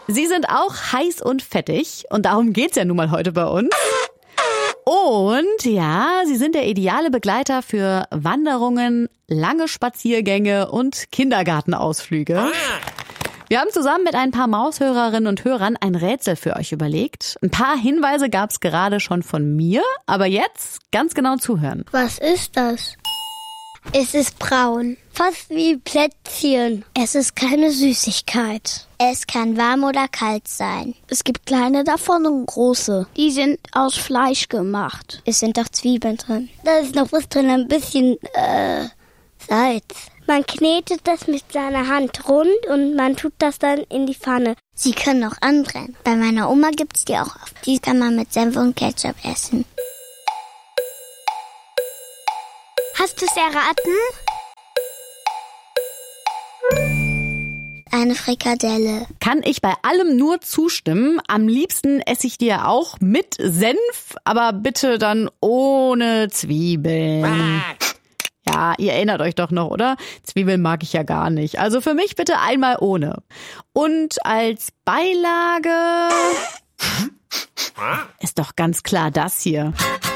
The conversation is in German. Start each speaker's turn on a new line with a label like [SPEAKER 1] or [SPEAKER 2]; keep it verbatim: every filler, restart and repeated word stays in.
[SPEAKER 1] Sie sind auch heiß und fettig und darum geht's ja nun mal heute bei uns. Und ja, sie sind der ideale Begleiter für Wanderungen, lange Spaziergänge und Kindergartenausflüge. Wir haben zusammen mit ein paar Maushörerinnen und Hörern ein Rätsel für euch überlegt. Ein paar Hinweise gab's gerade schon von mir, aber jetzt ganz genau zuhören.
[SPEAKER 2] Was ist das? Es ist braun, fast wie Plätzchen. Es ist keine Süßigkeit.
[SPEAKER 3] Es kann warm oder kalt sein.
[SPEAKER 2] Es gibt kleine davon und große. Die sind aus Fleisch gemacht.
[SPEAKER 3] Es sind doch Zwiebeln drin.
[SPEAKER 2] Da ist noch was drin, ein bisschen äh, Salz. Man knetet das mit seiner Hand rund und man tut das dann in die Pfanne.
[SPEAKER 3] Sie können auch anbrennen. Bei meiner Oma gibt's die auch oft. Die kann man mit Senf und Ketchup essen.
[SPEAKER 2] Hast du es erraten?
[SPEAKER 3] Eine Frikadelle.
[SPEAKER 1] Kann ich bei allem nur zustimmen. Am liebsten esse ich die ja auch mit Senf, aber bitte dann ohne Zwiebeln. Ja, ihr erinnert euch doch noch, oder? Zwiebeln mag ich ja gar nicht. Also für mich bitte einmal ohne. Und als Beilage ist doch ganz klar das hier.